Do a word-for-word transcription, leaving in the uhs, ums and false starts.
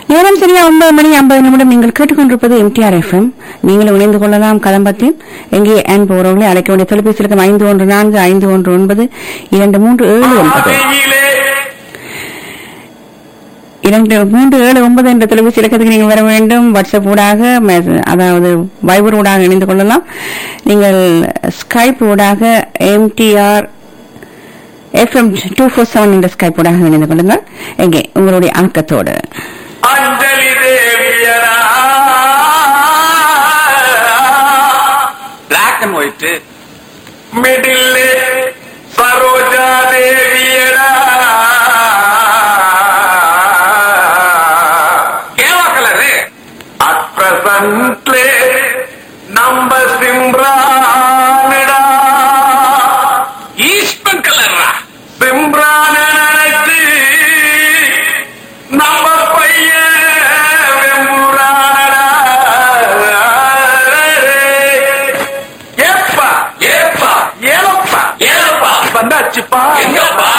நேரம் சரியா ஒன்பது மணி ஐம்பது நிமிடம். நீங்கள் கேட்டுக்கொண்டிருப்பது எம்டிஆர் எஃப்எம். நீங்களும் இணைந்து கொள்ளலாம் கலம்பத்தில். எங்கே அன்பு உறவுகளை அழைக்க வேண்டிய தொலைபேசி இலக்கம் ஐந்து ஒன்று நான்கு ஐந்து ஒன்று ஒன்பது இரண்டு மூன்று ஏழு ஒன்பது இரண்டு மூன்று ஏழு ஒன்பது என்ற தொலைபேசி இலக்கத்துக்கு நீங்கள் வர வேண்டும். வாட்ஸ்அப் ஊடாக, அதாவது வைபர் ஊடாக இணைந்து கொள்ளலாம். நீங்கள் ஸ்கைப் ஊடாக MTR FM two four seven என்ற ஸ்கைப் ஊடாக இணைந்து கொள்ளுங்கள். எங்கே உங்களுடைய அணுக்கத்தோடு அஞ்சலி தேவியரா black and white middle Saroja தேவியரா கேவா கலரு அட் பிரசன்ட்ல நம்ம சிம்ரானிடா ஈஸ்வன் கலரா சிம்ரான நினைச்சு நம்ம பையன் வெம்புரானடா ஏப்பா ஏப்பா ஏலப்பா ஏலப்பா வந்தாச்சுப்பா எங்கப்பா